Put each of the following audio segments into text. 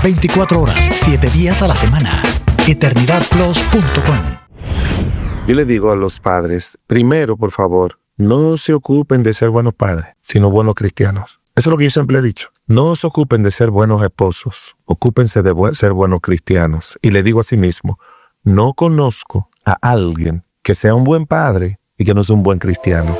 24 horas, 7 días a la semana. EternidadPlus.com. Yo le digo a los padres, primero, por favor, no se ocupen de ser buenos padres, sino buenos cristianos. Eso es lo que yo siempre he dicho. No se ocupen de ser buenos esposos, ocúpense de ser buenos cristianos. Y le digo a sí mismo, no conozco a alguien que sea un buen padre y que no sea un buen cristiano.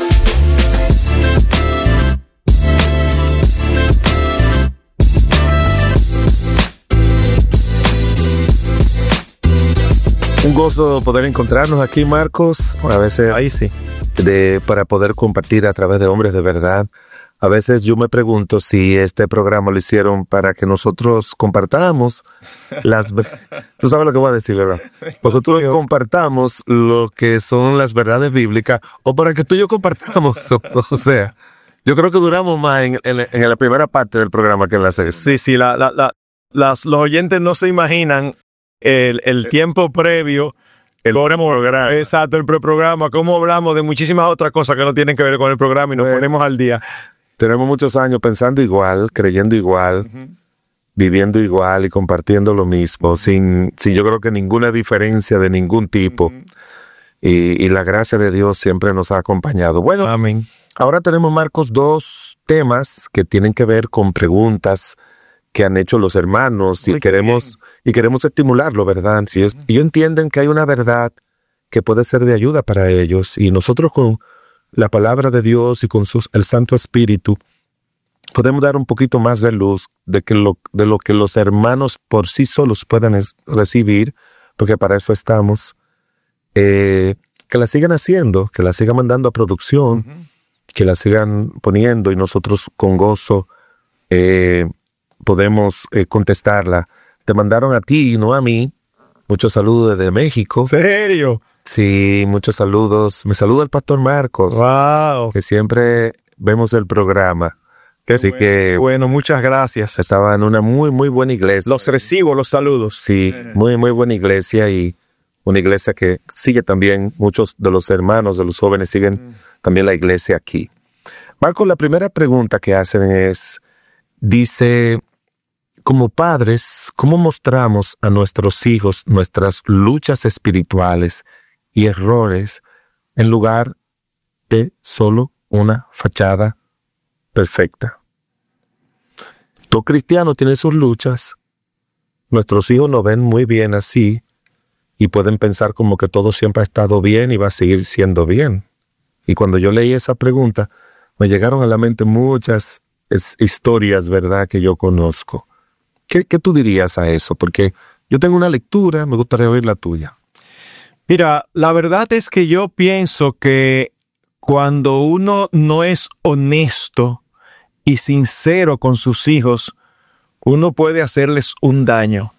Un gozo poder encontrarnos aquí, Marcos. A veces, ahí sí, para poder compartir a través de hombres de verdad. A veces yo me pregunto si este programa lo hicieron para que nosotros compartamos tú sabes lo que voy a decir, ¿verdad? Nosotros compartamos lo que son las verdades bíblicas o para que tú y yo compartamos. O sea, yo creo que duramos más en la primera parte del programa que en la segunda. Sí, los oyentes no se imaginan el tiempo previo, el programa. Exacto, el preprograma, cómo hablamos de muchísimas otras cosas que no tienen que ver con el programa y nos ponemos al día. Tenemos muchos años pensando igual, creyendo igual, viviendo igual y compartiendo lo mismo, sin yo creo que ninguna diferencia de ningún tipo. Y la gracia de Dios siempre nos ha acompañado. Bueno, amén. Ahora tenemos, Marcos, 2 temas que tienen que ver con preguntas que han hecho los hermanos y queremos estimularlo, ¿verdad? Si ellos entienden que hay una verdad que puede ser de ayuda para ellos y nosotros con la palabra de Dios y con el Santo Espíritu podemos dar un poquito más de luz de lo que los hermanos por sí solos puedan recibir, porque para eso estamos. Que la sigan haciendo, que la sigan mandando a producción, que la sigan poniendo y nosotros con gozo podemos contestarla. Te mandaron a ti y no a mí. Muchos saludos desde México. ¿Serio? Sí, muchos saludos. Me saluda el pastor Marcos. Wow. Que siempre vemos el programa. Así que bueno, muchas gracias. Estaba en una muy, muy buena iglesia. Los recibo, los saludos. Sí, muy, muy buena iglesia y una iglesia que sigue también, muchos de los hermanos, de los jóvenes siguen también la iglesia aquí. Marcos, la primera pregunta que hacen dice, como padres, ¿cómo mostramos a nuestros hijos nuestras luchas espirituales y errores en lugar de solo una fachada perfecta? Todo cristiano tiene sus luchas. Nuestros hijos nos ven muy bien así y pueden pensar como que todo siempre ha estado bien y va a seguir siendo bien. Y cuando yo leí esa pregunta, me llegaron a la mente muchas historias, ¿verdad?, que yo conozco. ¿Qué tú dirías a eso? Porque yo tengo una lectura, me gustaría oír la tuya. Mira, la verdad es que yo pienso que cuando uno no es honesto y sincero con sus hijos, uno puede hacerles un daño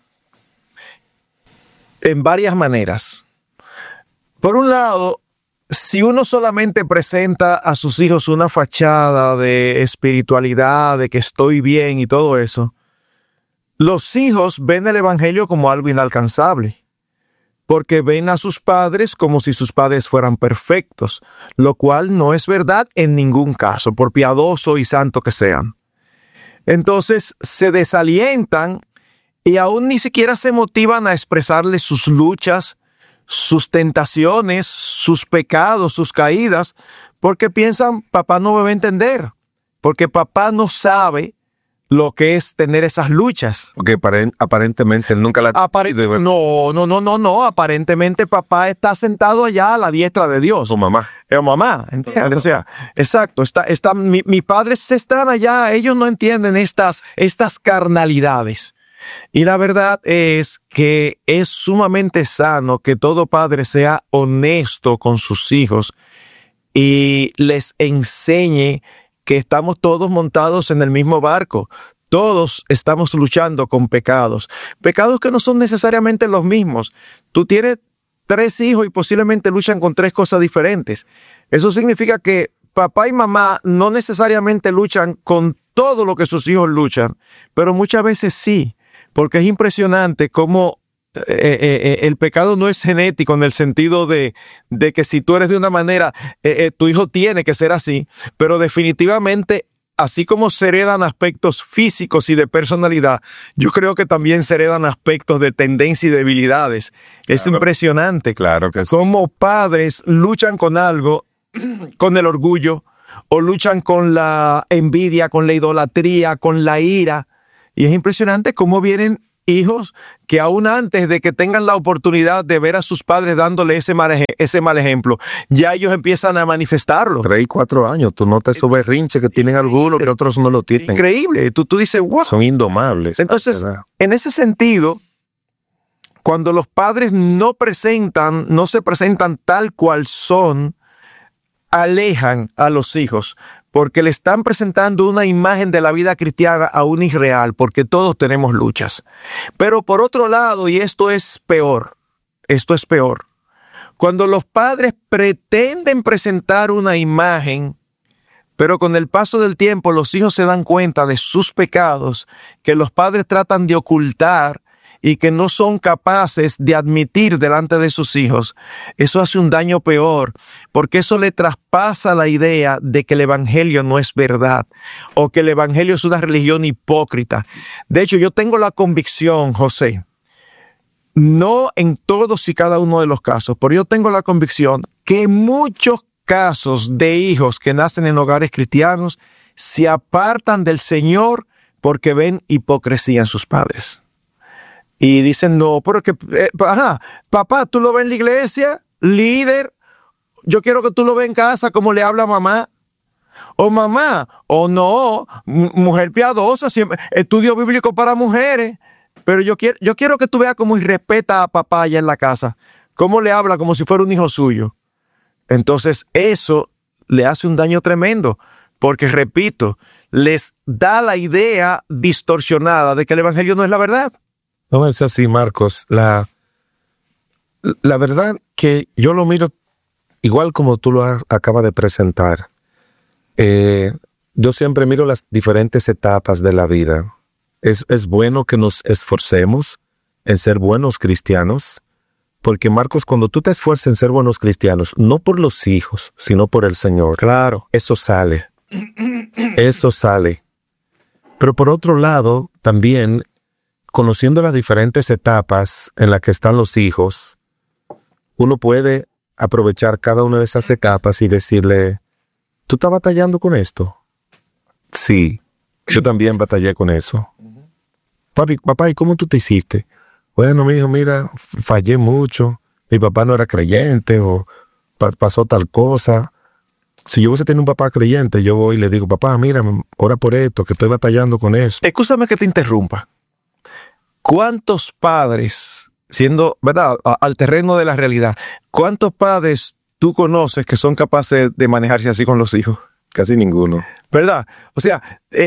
en varias maneras. Por un lado, si uno solamente presenta a sus hijos una fachada de espiritualidad, de que estoy bien y todo eso, los hijos ven el evangelio como algo inalcanzable, porque ven a sus padres como si sus padres fueran perfectos, lo cual no es verdad en ningún caso, por piadoso y santo que sean. Entonces se desalientan y aún ni siquiera se motivan a expresarles sus luchas, sus tentaciones, sus pecados, sus caídas, porque piensan, papá no me va a entender, porque papá no sabe lo que es tener esas luchas. Porque aparentemente él nunca la... No, aparentemente papá está sentado allá a la diestra de Dios. Su mamá. Mamá, ¿entiendes? O sea, exacto, mis padres están allá, ellos no entienden estas carnalidades. Y la verdad es que es sumamente sano que todo padre sea honesto con sus hijos y les enseñe que estamos todos montados en el mismo barco. Todos estamos luchando con pecados que no son necesariamente los mismos. Tú tienes 3 hijos y posiblemente luchan con 3 cosas diferentes. Eso significa que papá y mamá no necesariamente luchan con todo lo que sus hijos luchan, pero muchas veces sí. Porque es impresionante cómo el pecado no es genético en el sentido de que si tú eres de una manera, tu hijo tiene que ser así, pero definitivamente así como se heredan aspectos físicos y de personalidad, yo creo que también se heredan aspectos de tendencia y debilidades. Es impresionante. Claro que sí. Cómo padres luchan con algo, con el orgullo, o luchan con la envidia, con la idolatría, con la ira. Y es impresionante cómo vienen hijos que aún antes de que tengan la oportunidad de ver a sus padres dándole ese mal ejemplo, ya ellos empiezan a manifestarlo. 3 y 4 años, tú notas esos berrinches que tienen algunos que otros no lo tienen. Increíble. Tú dices, wow. Son indomables. Entonces, en ese sentido, cuando los padres no se presentan tal cual son, alejan a los hijos, porque le están presentando una imagen de la vida cristiana aún irreal, porque todos tenemos luchas. Pero por otro lado, y esto es peor, cuando los padres pretenden presentar una imagen, pero con el paso del tiempo los hijos se dan cuenta de sus pecados, que los padres tratan de ocultar y que no son capaces de admitir delante de sus hijos, eso hace un daño peor, porque eso le traspasa la idea de que el evangelio no es verdad, o que el evangelio es una religión hipócrita. De hecho, yo tengo la convicción, José, no en todos y cada uno de los casos, pero yo tengo la convicción que muchos casos de hijos que nacen en hogares cristianos se apartan del Señor porque ven hipocresía en sus padres. Y dicen, no, pero que, papá, tú lo ves en la iglesia, líder, yo quiero que tú lo veas en casa como le habla a mamá. O mamá, o no, mujer piadosa, siempre, estudio bíblico para mujeres. Pero yo quiero que tú veas cómo irrespeta a papá allá en la casa, cómo le habla como si fuera un hijo suyo. Entonces eso le hace un daño tremendo, porque repito, les da la idea distorsionada de que el evangelio no es la verdad. No es así, Marcos. La verdad que yo lo miro igual como tú lo acabas de presentar. Yo siempre miro las diferentes etapas de la vida. Es bueno que nos esforcemos en ser buenos cristianos, porque Marcos, cuando tú te esfuerzas en ser buenos cristianos, no por los hijos, sino por el Señor. Claro. Eso sale. Eso sale. Pero por otro lado, también, conociendo las diferentes etapas en las que están los hijos, uno puede aprovechar cada una de esas etapas y decirle, ¿tú estás batallando con esto? Sí, yo también batallé con eso. Papá, ¿y cómo tú te hiciste? Bueno, mi hijo, mira, fallé mucho. Mi papá no era creyente o pasó tal cosa. Si yo hubiese tenido un papá creyente, yo voy y le digo, papá, mira, ora por esto, que estoy batallando con eso. Escúchame que te interrumpa. ¿Cuántos padres, siendo, verdad, al terreno de la realidad, cuántos padres tú conoces que son capaces de manejarse así con los hijos? Casi ninguno. ¿Verdad? O sea,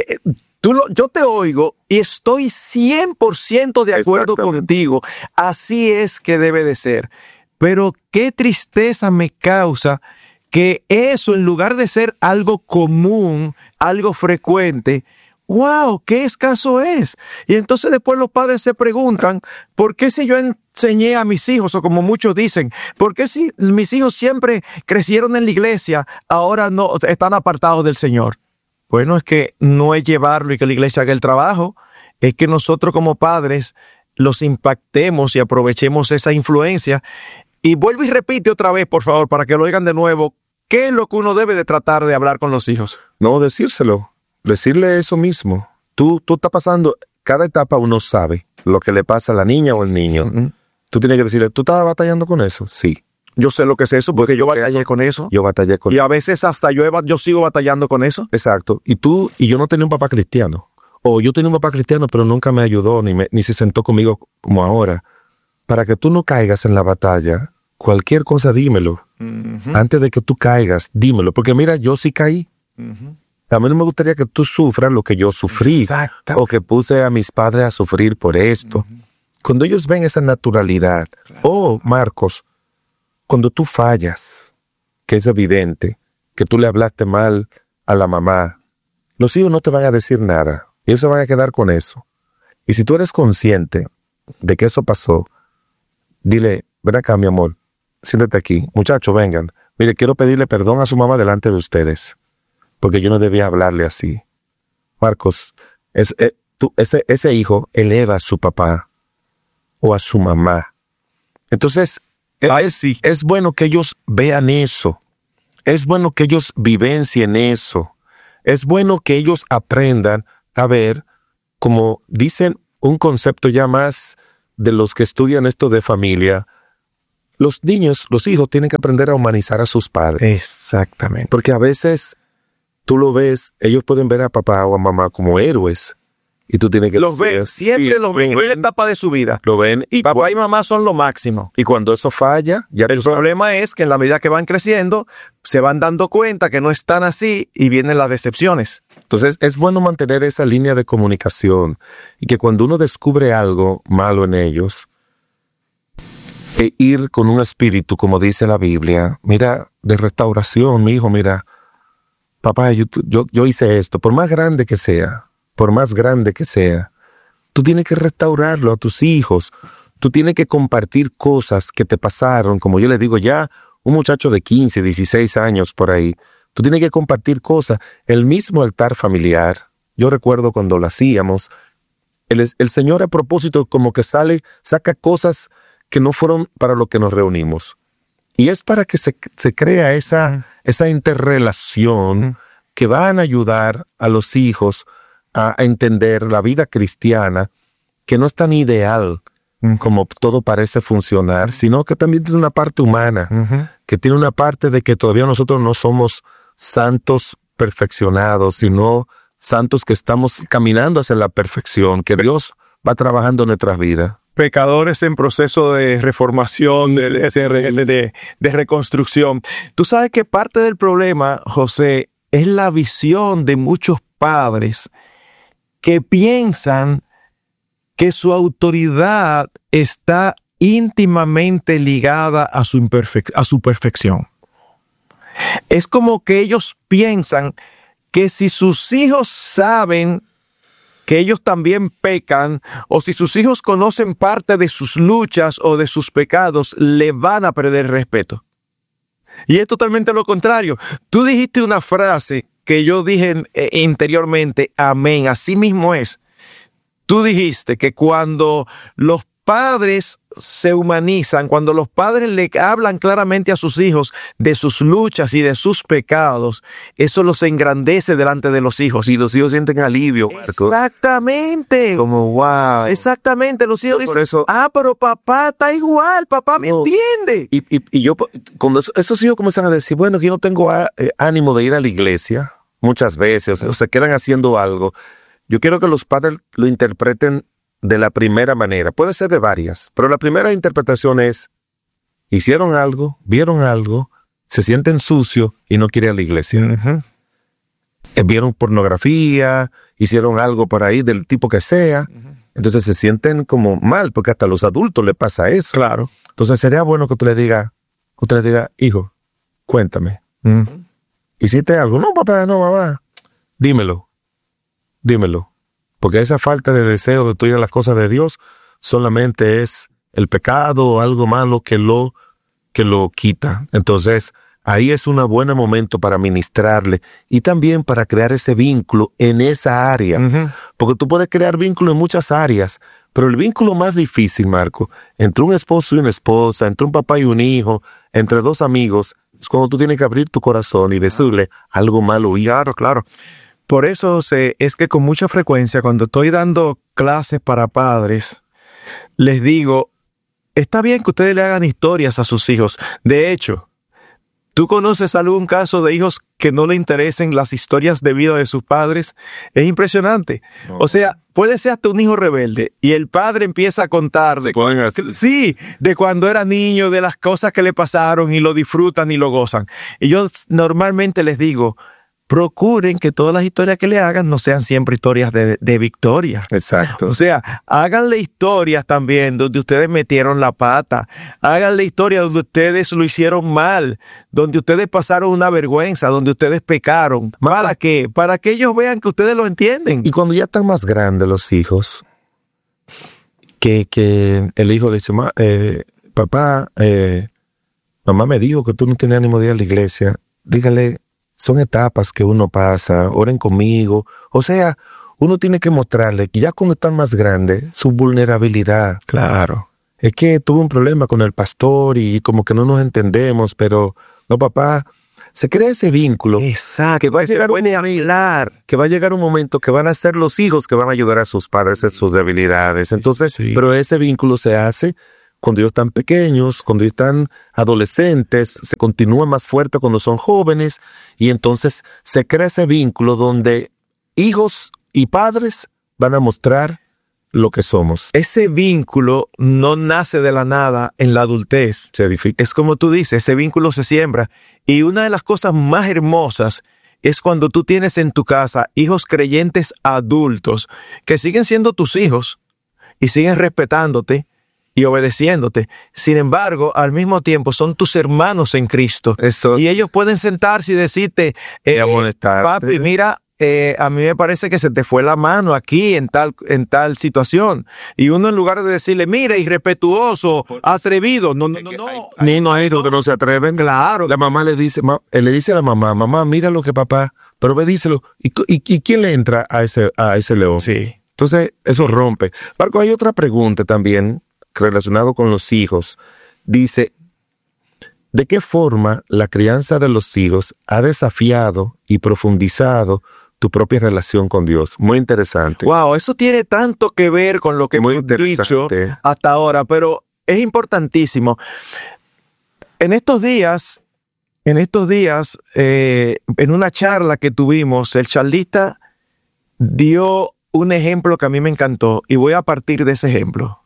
yo te oigo y estoy 100% de acuerdo contigo. Así es que debe de ser. Pero qué tristeza me causa que eso, en lugar de ser algo común, algo frecuente, ¡wow! ¡Qué escaso es! Y entonces después los padres se preguntan, ¿por qué si yo enseñé a mis hijos, o como muchos dicen, ¿por qué si mis hijos siempre crecieron en la iglesia, ahora no están apartados del Señor? Bueno, es que no es llevarlo y que la iglesia haga el trabajo, es que nosotros como padres los impactemos y aprovechemos esa influencia. Y vuelvo y repite otra vez, por favor, para que lo oigan de nuevo, ¿qué es lo que uno debe de tratar de hablar con los hijos? No, decírselo. Decirle eso mismo. Tú estás pasando, cada etapa uno sabe lo que le pasa a la niña o el niño. Uh-huh. Tú tienes que decirle, ¿tú estás batallando con eso? Sí. Yo sé lo que es eso, porque yo batallé con eso. Yo batallé con eso. Y a veces hasta yo sigo batallando con eso. Exacto. Y yo no tenía un papá cristiano. O yo tenía un papá cristiano, pero nunca me ayudó, ni se sentó conmigo como ahora. Para que tú no caigas en la batalla, cualquier cosa dímelo. Uh-huh. Antes de que tú caigas, dímelo. Porque mira, yo sí caí. Uh-huh. A mí no me gustaría que tú sufras lo que yo sufrí. O que puse a mis padres a sufrir por esto. Uh-huh. Cuando ellos ven esa naturalidad. Claro. Marcos, cuando tú fallas, que es evidente, que tú le hablaste mal a la mamá, los hijos no te van a decir nada. Ellos se van a quedar con eso. Y si tú eres consciente de que eso pasó, dile, ven acá, mi amor, siéntate aquí. Muchachos, vengan. Mire, quiero pedirle perdón a su mamá delante de ustedes. Porque yo no debía hablarle así. Marcos, ese hijo eleva a su papá o a su mamá. Entonces, es bueno que ellos vean eso. Es bueno que ellos vivencien eso. Es bueno que ellos aprendan a ver, como dicen un concepto ya más de los que estudian esto de familia, los niños, los hijos tienen que aprender a humanizar a sus padres. Exactamente. Porque a veces tú lo ves, ellos pueden ver a papá o a mamá como héroes. Y tú tienes que... Los ven, siempre los ven. En la etapa de su vida. Lo ven. Y papá y mamá son lo máximo. Y cuando eso falla... El problema es que en la medida que van creciendo, se van dando cuenta que no están así y vienen las decepciones. Entonces, es bueno mantener esa línea de comunicación. Y que cuando uno descubre algo malo en ellos, ir con un espíritu, como dice la Biblia, mira, de restauración, mi hijo, mira, papá, yo hice esto, por más grande que sea, tú tienes que restaurarlo a tus hijos. Tú tienes que compartir cosas que te pasaron, como yo les digo, ya un muchacho de 15, 16 años por ahí, tú tienes que compartir cosas. El mismo altar familiar, yo recuerdo cuando lo hacíamos, el Señor a propósito como que saca cosas que no fueron para lo que nos reunimos. Y es para que se crea esa interrelación que van a ayudar a los hijos a entender la vida cristiana, que no es tan ideal como todo parece funcionar, sino que también tiene una parte humana, que tiene una parte de que todavía nosotros no somos santos perfeccionados, sino santos que estamos caminando hacia la perfección, que Dios va trabajando en nuestras vidas. Pecadores en proceso de reformación, de reconstrucción. Tú sabes que parte del problema, José, es la visión de muchos padres que piensan que su autoridad está íntimamente ligada a su perfección. Es como que ellos piensan que si sus hijos saben que ellos también pecan, o si sus hijos conocen parte de sus luchas o de sus pecados, le van a perder respeto. Y es totalmente lo contrario. Tú dijiste una frase que yo dije interiormente, amén, así mismo es. Tú dijiste que cuando los padres se humanizan, cuando los padres le hablan claramente a sus hijos de sus luchas y de sus pecados, eso los engrandece delante de los hijos. Y los hijos sienten alivio, Marcos. Exactamente. Como, wow. Exactamente. Los hijos dicen, eso, pero papá está igual, papá me entiende. Y yo, cuando esos hijos comienzan a decir, bueno, que yo no tengo ánimo de ir a la iglesia, muchas veces, o se quedan haciendo algo, yo quiero que los padres lo interpreten de la primera manera. Puede ser de varias, pero la primera interpretación es, hicieron algo, vieron algo, se sienten sucios y no quieren ir a la iglesia. Vieron pornografía, hicieron algo por ahí del tipo que sea, entonces se sienten como mal, porque hasta a los adultos les pasa eso. Claro. Entonces sería bueno que usted le diga, hijo, cuéntame. ¿Hiciste algo? No, papá, no, mamá. Dímelo. Porque esa falta de deseo de tú ir a las cosas de Dios solamente es el pecado o algo malo que lo quita. Entonces, ahí es un buen momento para ministrarle y también para crear ese vínculo en esa área. Porque tú puedes crear vínculo en muchas áreas, pero el vínculo más difícil, Marco, entre un esposo y una esposa, entre un papá y un hijo, entre dos amigos, es cuando tú tienes que abrir tu corazón y decirle algo malo. Claro. Por eso, José, es que con mucha frecuencia, cuando estoy dando clases para padres, les digo, está bien que ustedes le hagan historias a sus hijos. De hecho, ¿tú conoces algún caso de hijos que no le interesen las historias de vida de sus padres? Es impresionante. No. O sea, puede ser hasta un hijo rebelde y el padre empieza a contar de cuando era niño, de las cosas que le pasaron y lo disfrutan y lo gozan. Y yo normalmente les digo, procuren que todas las historias que le hagan no sean siempre historias de victoria. Exacto. O sea, háganle historias también donde ustedes metieron la pata. Háganle historias donde ustedes lo hicieron mal, donde ustedes pasaron una vergüenza, donde ustedes pecaron. ¿Para qué? Para que ellos vean que ustedes lo entienden. Y cuando ya están más grandes los hijos, que el hijo le dice, papá, mamá me dijo que tú no tienes ánimo de ir a la iglesia. Dígale son etapas que uno pasa, oren conmigo. O sea, uno tiene que mostrarle que ya cuando están más grandes, su vulnerabilidad. Claro. Es que tuve un problema con el pastor y como que no nos entendemos, pero no, papá, se crea ese vínculo. Exacto. Que va a llegar un momento que van a ser los hijos que van a ayudar a sus padres en sus debilidades. Entonces, Sí. pero ese vínculo se hace cuando ellos están pequeños, cuando ellos están adolescentes, se continúa más fuerte cuando son jóvenes, y entonces se crea ese vínculo donde hijos y padres van a mostrar lo que somos. Ese vínculo no nace de la nada en la adultez. Se edifica. Es como tú dices, ese vínculo se siembra. Y una de las cosas más hermosas es cuando tú tienes en tu casa hijos creyentes adultos que siguen siendo tus hijos y siguen respetándote y obedeciéndote. Sin embargo, al mismo tiempo son tus hermanos en Cristo. Eso. Y ellos pueden sentarse y decirte, Y amonestarte. papi, mira, a mí me parece que se te fue la mano aquí en tal situación. Y uno, en lugar de decirle, mira, irrespetuoso, atrevido, no. Ni no hay donde no se atreven. Claro. La mamá le dice a la mamá, mira lo que papá, pero ve, díselo. ¿Y quién le entra a ese león? Sí. Entonces, eso rompe. Marco, hay otra pregunta también relacionado con los hijos. Dice, ¿de qué forma la crianza de los hijos ha desafiado y profundizado tu propia relación con Dios? Muy interesante. Wow, eso tiene tanto que ver con lo que Muy hemos dicho interesante. hasta ahora, pero es importantísimo. En estos días, en una charla que tuvimos, el charlista dio un ejemplo que a mí me encantó y voy a partir de ese ejemplo.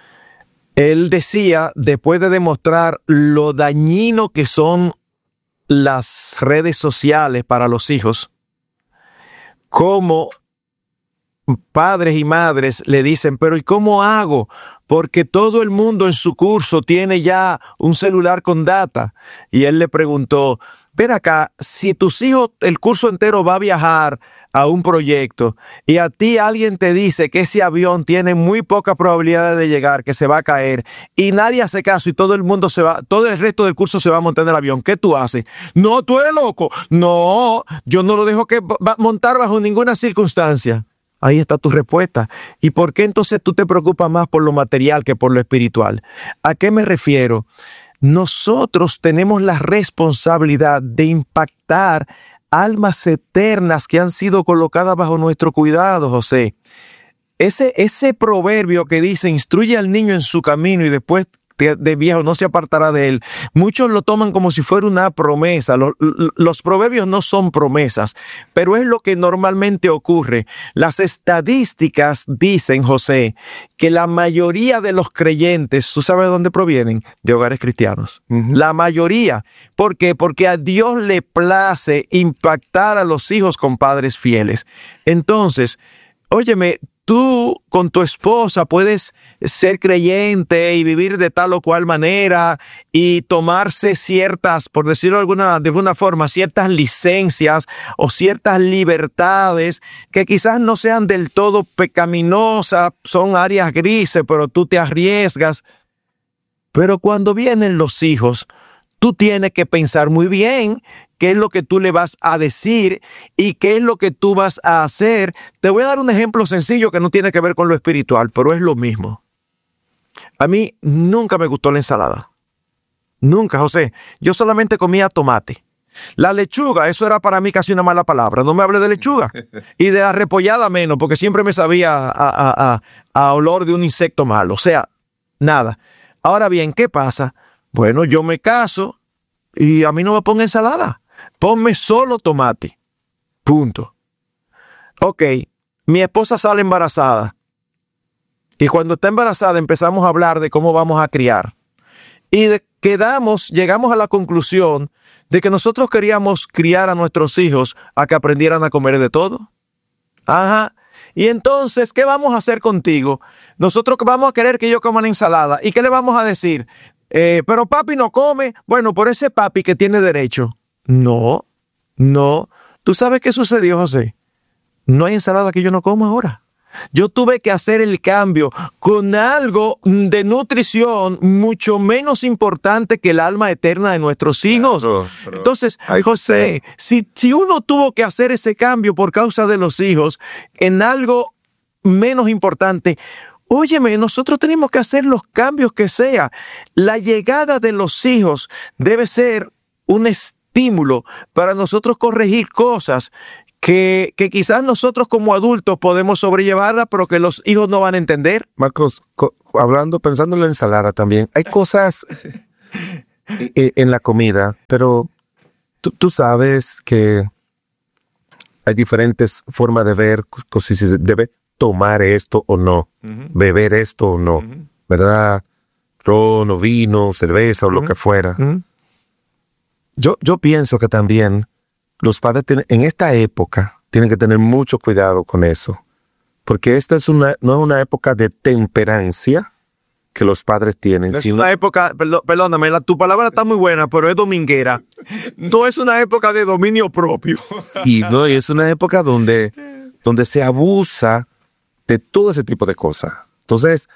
Él decía, después de demostrar lo dañino que son las redes sociales para los hijos, cómo padres y madres le dicen, pero ¿y cómo hago? Porque todo el mundo en su curso tiene ya un celular con data. Y él le preguntó, ven acá, si tus hijos el curso entero va a viajar a un proyecto y a ti alguien te dice que ese avión tiene muy poca probabilidad de llegar, que se va a caer, y nadie hace caso y todo el mundo todo el resto del curso se va a montar en el avión, ¿qué tú haces? No, tú eres loco. No, yo no lo dejo que montar bajo ninguna circunstancia. Ahí está tu respuesta. ¿Y por qué entonces tú te preocupas más por lo material que por lo espiritual? ¿A qué me refiero? Nosotros tenemos la responsabilidad de impactar almas eternas que han sido colocadas bajo nuestro cuidado, José. Ese proverbio que dice, instruye al niño en su camino y después de viejo no se apartará de él. Muchos lo toman como si fuera una promesa. Los proverbios no son promesas, pero es lo que normalmente ocurre. Las estadísticas dicen, José, que la mayoría de los creyentes, ¿tú sabes de dónde provienen? De hogares cristianos. Uh-huh. La mayoría. ¿Por qué? Porque a Dios le place impactar a los hijos con padres fieles. Entonces, óyeme, tú con tu esposa puedes ser creyente y vivir de tal o cual manera y tomarse ciertas, por decirlo de alguna forma, ciertas licencias o ciertas libertades que quizás no sean del todo pecaminosas, son áreas grises, pero tú te arriesgas. Pero cuando vienen los hijos, tú tienes que pensar muy bien qué es lo que tú le vas a decir y qué es lo que tú vas a hacer. Te voy a dar un ejemplo sencillo que no tiene que ver con lo espiritual, pero es lo mismo. A mí nunca me gustó la ensalada. Nunca, José. Yo solamente comía tomate. La lechuga, eso era para mí casi una mala palabra. No me hables de lechuga. Y de la repollada menos, porque siempre me sabía a olor de un insecto malo. O sea, nada. Ahora bien, ¿qué pasa? Bueno, yo me caso y a mí no me ponga ensalada. Ponme solo tomate. Punto. Ok, mi esposa sale embarazada. Y cuando está embarazada empezamos a hablar de cómo vamos a criar. Y llegamos a la conclusión de que nosotros queríamos criar a nuestros hijos a que aprendieran a comer de todo. Ajá. Y entonces, ¿qué vamos a hacer contigo? Nosotros vamos a querer que ellos coman ensalada. ¿Y qué le vamos a decir? Pero papi no come. Bueno, por ese papi que tiene derecho. No. ¿Tú sabes qué sucedió, José? No hay ensalada que yo no coma ahora. yo tuve que hacer el cambio con algo de nutrición mucho menos importante que el alma eterna de nuestros hijos. Claro. Entonces, José, si uno tuvo que hacer ese cambio por causa de los hijos en algo menos importante, óyeme, nosotros tenemos que hacer los cambios que sea. La llegada de los hijos debe ser un estímulo para nosotros corregir cosas que quizás nosotros como adultos podemos sobrellevarla, pero que los hijos no van a entender. Marcos, pensando en la ensalada también, hay cosas en la comida, pero tú sabes que hay diferentes formas de ver si se debe tomar esto o no, beber esto o no, ¿verdad? Ron o vino, cerveza o lo que fuera. Yo pienso que también los padres en esta época tienen que tener mucho cuidado con eso, porque esta no es una época de temperancia que los padres tienen. No es una época, perdóname, tu palabra está muy buena, pero es dominguera. No es una época de dominio propio. Y es una época donde se abusa de todo ese tipo de cosas. Entonces,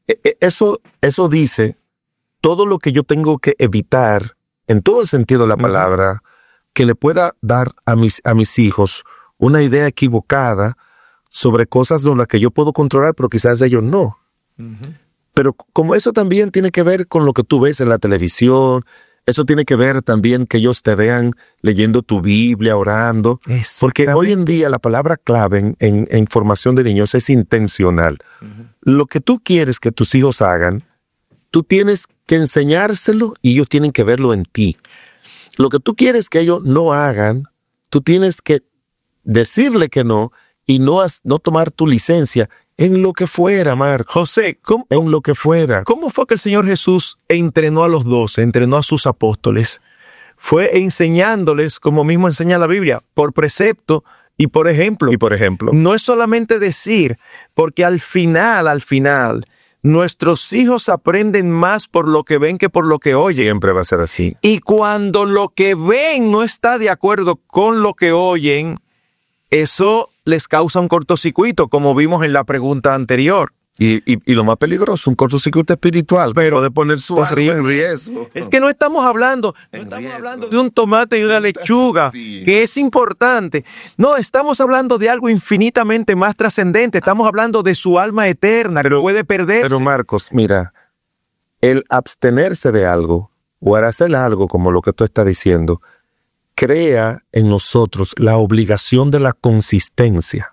eso dice todo lo que yo tengo que evitar, en todo el sentido de la palabra, que le pueda dar a mis hijos una idea equivocada sobre cosas de las que yo puedo controlar, pero quizás ellos no. Pero como eso también tiene que ver con lo que tú ves en la televisión, eso tiene que ver también que ellos te vean leyendo tu Biblia, orando. Porque hoy en día la palabra clave en formación de niños es intencional. Lo que tú quieres que tus hijos hagan, tú tienes que enseñárselo y ellos tienen que verlo en ti. Lo que tú quieres que ellos no hagan, tú tienes que decirle que no y no tomar tu licencia en lo que fuera, Marco. José, en lo que fuera. ¿Cómo fue que el Señor Jesús entrenó a los 12, entrenó a sus apóstoles? Fue enseñándoles, como mismo enseña la Biblia, por precepto y por ejemplo. No es solamente decir, porque al final, nuestros hijos aprenden más por lo que ven que por lo que oyen. Siempre va a ser así. Y cuando lo que ven no está de acuerdo con lo que oyen, eso les causa un cortocircuito, como vimos en la pregunta anterior. Y lo más peligroso, un cortocircuito espiritual, pero de poner su alma en riesgo. Es que no estamos hablando de un tomate y una lechuga, que es importante. No, estamos hablando de algo infinitamente más trascendente. Estamos hablando de su alma eterna, que puede perderse. Pero Marcos, mira, el abstenerse de algo o el hacer algo como lo que tú estás diciendo, crea en nosotros la obligación de la consistencia.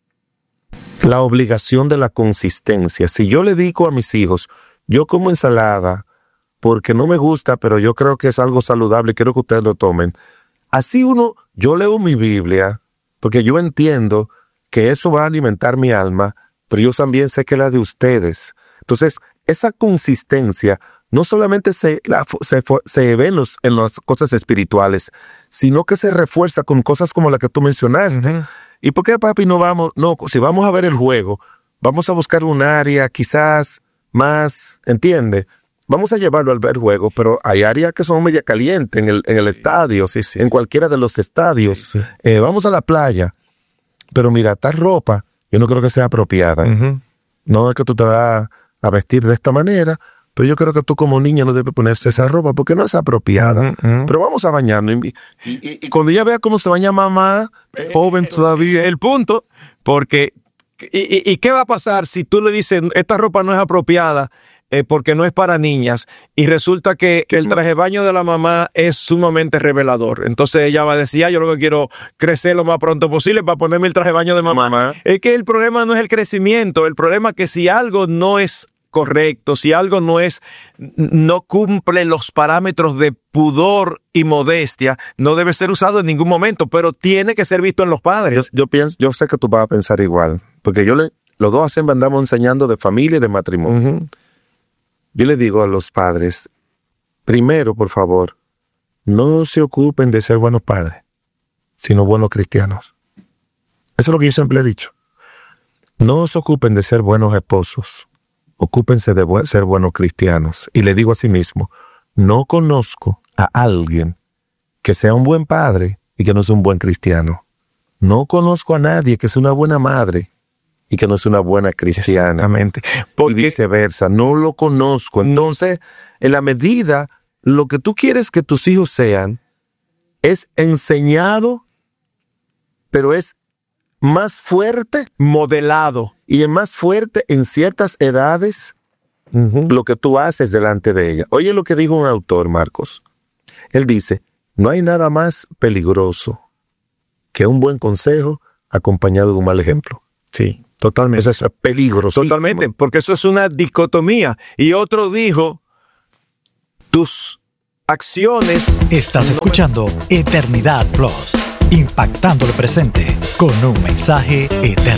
La obligación de la consistencia. Si yo le digo a mis hijos, yo como ensalada porque no me gusta, pero yo creo que es algo saludable y quiero que ustedes lo tomen. Así yo leo mi Biblia porque yo entiendo que eso va a alimentar mi alma, pero yo también sé que es la de ustedes. Entonces, esa consistencia no solamente se ve en las cosas espirituales, sino que se refuerza con cosas como la que tú mencionaste. ¿Y por qué, papi, si vamos a ver el juego, vamos a buscar un área quizás más, ¿entiende? Vamos a llevarlo al ver juego, pero hay áreas que son media calientes en el estadio, en cualquiera de los estadios. Vamos a la playa, pero mira, tal ropa, yo no creo que sea apropiada. No es que tú te vas a vestir de esta manera, pero yo creo que tú como niña no debes ponerse esa ropa porque no es apropiada. Pero vamos a bañarnos. Y cuando ella vea cómo se baña mamá, joven todavía. El punto, porque ¿y qué va a pasar si tú le dices esta ropa no es apropiada porque no es para niñas y resulta que el traje de baño de la mamá es sumamente revelador? Entonces ella va a decir, yo lo que quiero crecer lo más pronto posible para ponerme el traje de baño de mamá. Es que el problema no es el crecimiento, el problema es que si algo no es correcto, si algo no cumple los parámetros de pudor y modestia, no debe ser usado en ningún momento, pero tiene que ser visto en los padres. Yo sé que tú vas a pensar igual, porque los dos siempre andamos enseñando de familia y de matrimonio. Yo le digo a los padres, primero, por favor, no se ocupen de ser buenos padres, sino buenos cristianos. Eso es lo que yo siempre he dicho. No se ocupen de ser buenos esposos. Ocúpense de ser buenos cristianos. Y le digo a sí mismo, no conozco a alguien que sea un buen padre y que no sea un buen cristiano. No conozco a nadie que sea una buena madre y que no es una buena cristiana. Exactamente. Y Porque viceversa, no lo conozco. Entonces, en la medida, lo que tú quieres que tus hijos sean es enseñado, pero es más fuerte modelado. y es más fuerte en ciertas edades lo que tú haces delante de ella. Oye lo que dijo un autor, Marcos. Él dice, no hay nada más peligroso que un buen consejo acompañado de un mal ejemplo. Sí, totalmente. Eso es peligroso. Totalmente, porque eso es una dicotomía. Y otro dijo, tus acciones... Estás escuchando Eternidad Plus, impactando el presente con un mensaje eterno.